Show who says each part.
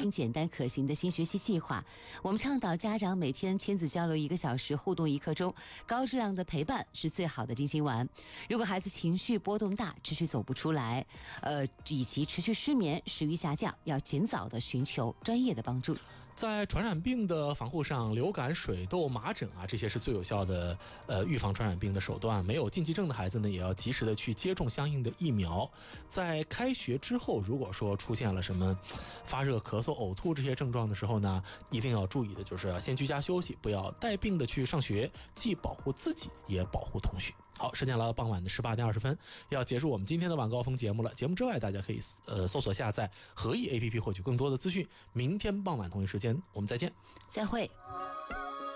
Speaker 1: 并简单可行的新学期计划。我们倡导家长每天亲子交流1个小时，互动1刻钟，高质量的陪伴是最好的定心丸。如果孩子情绪波动大，持续走不出来，以及持续失眠、食欲下降，要尽早的寻求专业的帮助。
Speaker 2: 在传染病的防护上，流感、水痘、麻疹这些是最有效的预防传染病的手段。没有禁忌症的孩子呢，也要及时的去接种相应的疫苗。在开学之后，如果说出现了什么发热、咳嗽、呕吐这些症状的时候呢，一定要注意的就是要先居家休息，不要带病的去上学，既保护自己也保护同学。好，时间来到傍晚的18点20分，要结束我们今天的晚高峰节目了。节目之外，大家可以搜索下载合意 APP 获取更多的资讯。明天傍晚同一时间我们再见，
Speaker 1: 再会。